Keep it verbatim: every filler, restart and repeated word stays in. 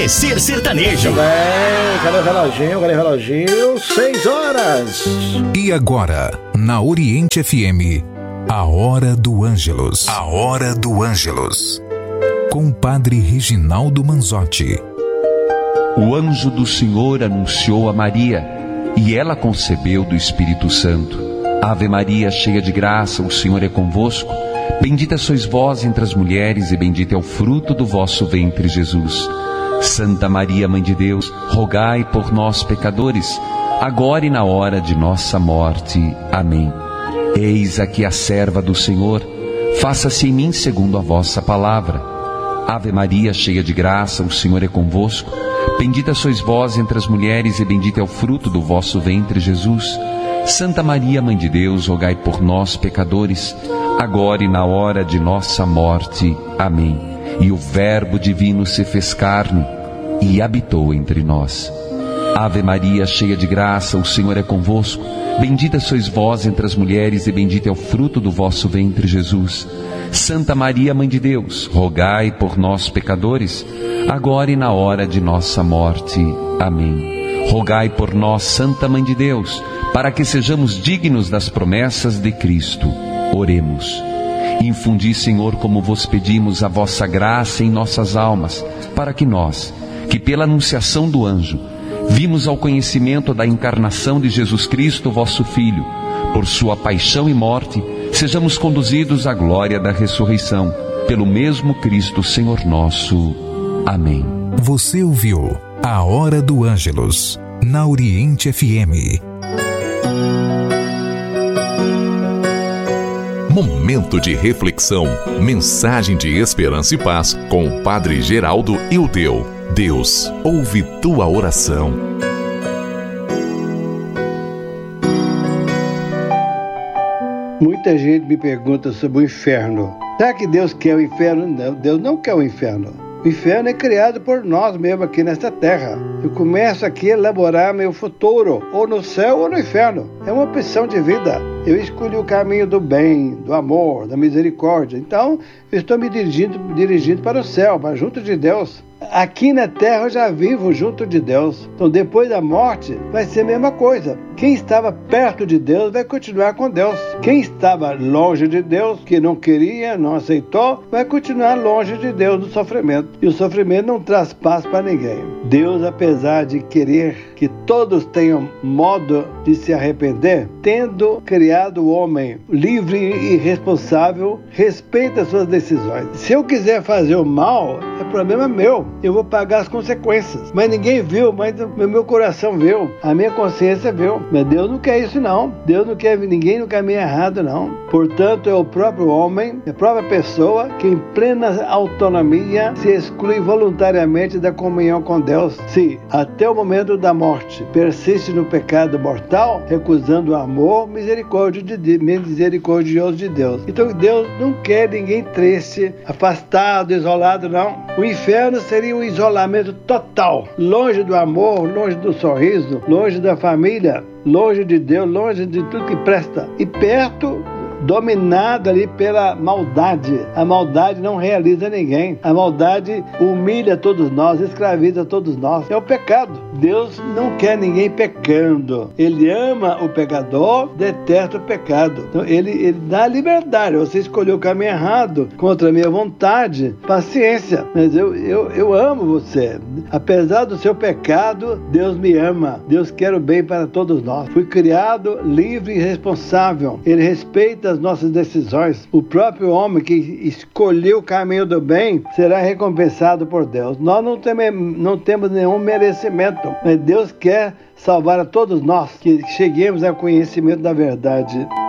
Amanhecer Sertanejo. Bem, cadê o reloginho? Cadê o reloginho? Seis horas. E agora, na Oriente F M, a Hora do Ângelus. A Hora do Ângelus. Com o Padre Reginaldo Manzotti. O anjo do Senhor anunciou a Maria, e ela concebeu do Espírito Santo. Ave Maria, cheia de graça, o Senhor é convosco. Bendita sois vós entre as mulheres, e bendito é o fruto do vosso ventre, Jesus. Santa Maria, Mãe de Deus, rogai por nós, pecadores, agora e na hora de nossa morte. Amém. Eis aqui a serva do Senhor, faça-se em mim segundo a vossa palavra. Ave Maria, cheia de graça, o Senhor é convosco. Bendita sois vós entre as mulheres, e bendito é o fruto do vosso ventre, Jesus. Santa Maria, Mãe de Deus, rogai por nós, pecadores, agora e na hora de nossa morte. Amém. E o Verbo divino se fez carne e habitou entre nós. Ave Maria, cheia de graça, o Senhor é convosco. Bendita sois vós entre as mulheres, e bendito é o fruto do vosso ventre, Jesus. Santa Maria, Mãe de Deus, rogai por nós, pecadores, agora e na hora de nossa morte. Amém. Rogai por nós, Santa Mãe de Deus, para que sejamos dignos das promessas de Cristo. Oremos. Infundi, Senhor, como vos pedimos, a vossa graça em nossas almas, para que nós, que pela anunciação do anjo, vimos ao conhecimento da encarnação de Jesus Cristo, vosso Filho, por sua paixão e morte, sejamos conduzidos à glória da ressurreição, pelo mesmo Cristo, Senhor nosso. Amém. Você ouviu a Hora do Ângelus, na Oriente F M. Momento de reflexão, mensagem de esperança e paz com o Padre Geraldo Ildeu. Deus ouve tua oração. Muita gente me pergunta sobre o inferno. Será que Deus quer o inferno? Não, Deus não quer o inferno. O inferno é criado por nós mesmos aqui nesta terra. Eu começo aqui a elaborar meu futuro, ou no céu ou no inferno. É uma opção de vida. Eu escolhi o caminho do bem, do amor, da misericórdia. Então, eu estou me dirigindo, dirigindo para o céu, para junto de Deus. Aqui na terra eu já vivo junto de Deus. Então, depois da morte, vai ser a mesma coisa. Quem estava perto de Deus vai continuar com Deus. Quem estava longe de Deus, que não queria, não aceitou, vai continuar longe de Deus no sofrimento. E o sofrimento não traz paz para ninguém. Deus, apesar de querer que todos tenham modo de se arrepender, tendo criado o homem livre e responsável, respeita as suas decisões. Se eu quiser fazer o mal, é problema meu. Eu vou pagar as consequências. Mas ninguém viu, mas o meu coração viu, a minha consciência viu. Mas Deus não quer isso, não. Deus não quer ninguém no caminho errado, não. Portanto, é o próprio homem, é a própria pessoa que em plena autonomia se exclui voluntariamente da comunhão com Deus. Se até o momento da morte persiste no pecado mortal, recusando o amor misericórdia de, misericordioso de Deus. Então Deus não quer ninguém triste, afastado, isolado, não. O inferno seria um isolamento total, longe do amor, longe do sorriso, longe da família, longe de Deus, longe de tudo que presta. E perto, dominado ali pela maldade. A maldade não realiza ninguém. A maldade humilha todos nós, escraviza todos nós. É o pecado. Deus não quer ninguém pecando. Ele ama o pecador, detesta o pecado. Então ele, ele dá liberdade. Você escolheu o caminho errado, contra a minha vontade. Paciência. Mas eu, eu, eu amo você. Apesar do seu pecado, Deus me ama. Deus quer o bem para todos nós. Fui criado livre e responsável. Ele respeita as nossas decisões. O próprio homem que escolheu o caminho do bem será recompensado por Deus. Nós não temos, não temos nenhum merecimento, mas Deus quer salvar a todos nós que cheguemos ao conhecimento da verdade.